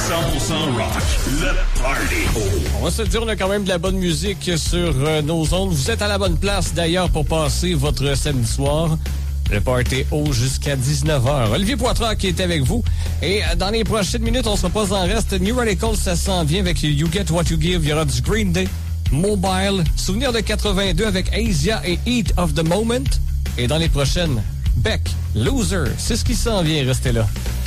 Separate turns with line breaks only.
rock. Le Party.
On va se dire, on a quand même de la bonne musique sur nos ondes. Vous êtes à la bonne place, d'ailleurs, pour passer votre samedi soir. Le Party haut jusqu'à 19h. Olivier Poitras qui est avec vous. Et dans les prochaines minutes, on se repose en reste. New Radicals, ça s'en vient avec You Get What You Give. Il y aura du Green Day, Mobile, Souvenir de 82 avec Asia et Heat of the Moment. Et dans les prochaines, Beck, Loser. C'est ce qui s'en vient. Restez là.